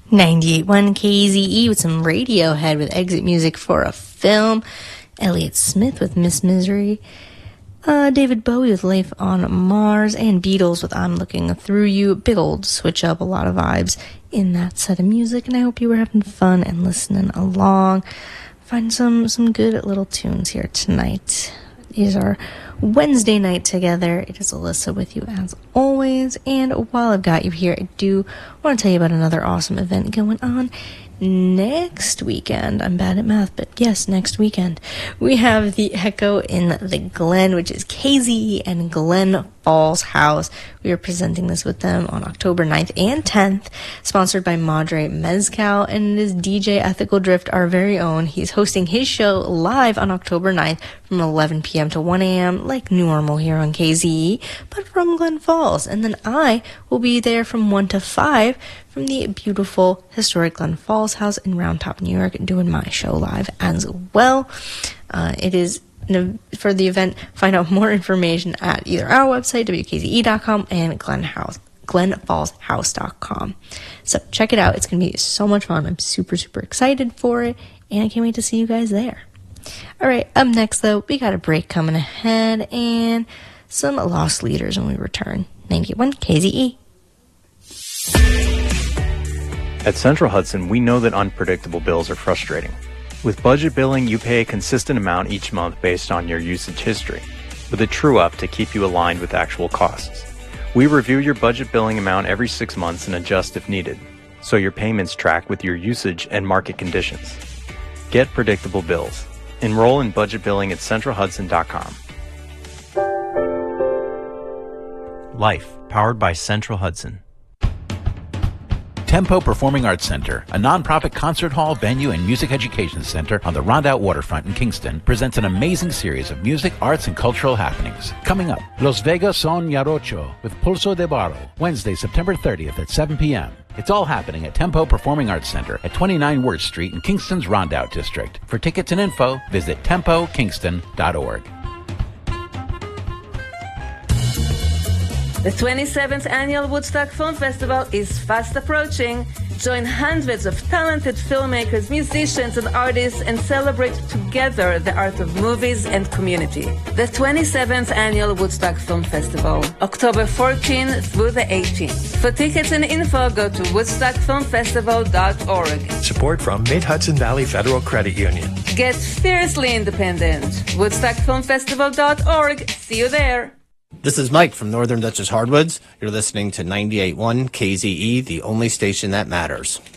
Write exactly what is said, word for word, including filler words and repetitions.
ninety-eight point one K Z E with some Radiohead with Exit Music for a Film. Elliott Smith with Miss Misery. Uh, David Bowie with Life on Mars. And Beatles with I'm Looking Through You. Big old switch up, a lot of vibes in that set of music. And I hope you were having fun and listening along. Find some, some good little tunes here tonight. These are Wednesday night together. It is Alyssa with you as always. And while I've got you here, I do want to tell you about another awesome event going on next weekend. I'm bad at math, but yes, next weekend. We have the Echo in the Glen, which is K Z E and Glen Falls House. We are presenting this with them on October ninth and tenth, sponsored by Madre Mezcal, and it is D J Ethical Drift, our very own. He's hosting his show live on October ninth from eleven p.m. to one a.m., like normal here on K Z E, but from Glen Falls. And then I will be there from one to five from the beautiful historic Glen Falls House in Round Top, New York, doing my show live as well. Uh, it is for the event. Find out more information at either our website, W K Z E dot com, and Glen House, glen falls house dot com. So check it out. It's going to be so much fun. I'm super, super excited for it, and I can't wait to see you guys there. All right, up next, though, we got a break coming ahead and some Lost Leaders when we return. ninety-eight point one K Z E. At Central Hudson, we know that unpredictable bills are frustrating. With budget billing, you pay a consistent amount each month based on your usage history, with a true-up to keep you aligned with actual costs. We review your budget billing amount every six months and adjust if needed, so your payments track with your usage and market conditions. Get predictable bills. Enroll in budget billing at central hudson dot com. Life, powered by Central Hudson. Tempo Performing Arts Center, a nonprofit concert hall, venue, and music education center on the Rondout waterfront in Kingston, presents an amazing series of music, arts, and cultural happenings. Coming up, Los Vegas Son Jarocho with Pulso de Barro, Wednesday, September thirtieth at seven p.m. It's all happening at Tempo Performing Arts Center at twenty-nine Worth Street in Kingston's Rondout District. For tickets and info, visit tempo kingston dot org. The twenty-seventh Annual Woodstock Film Festival is fast approaching. Join hundreds of talented filmmakers, musicians, and artists and celebrate together the art of movies and community. The twenty-seventh Annual Woodstock Film Festival, October fourteenth through the eighteenth. For tickets and info, go to woodstock film festival dot org. Support from Mid-Hudson Valley Federal Credit Union. Get fiercely independent. woodstock film festival dot org. See you there. This is Mike from Northern Dutchess Hardwoods. You're listening to ninety-eight point one K Z E, the only station that matters.